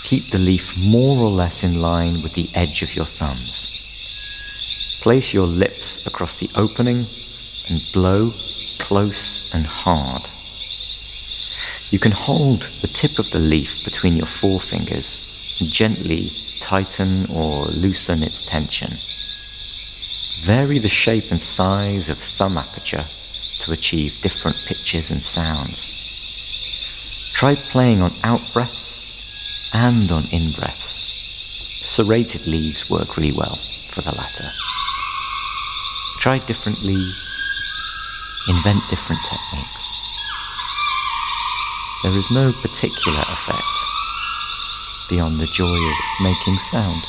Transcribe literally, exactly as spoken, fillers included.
Keep the leaf more or less in line with the edge of your thumbs. Place your lips across the opening and blow close and hard. You can hold the tip of the leaf between your forefingers and gently tighten or loosen its tension. Vary the shape and size of thumb aperture to achieve different pitches and sounds. Try playing on out-breaths and on in-breaths. Serrated leaves work really well for the latter. Try different leaves, invent different techniques. There is no particular effect beyond the joy of making sound.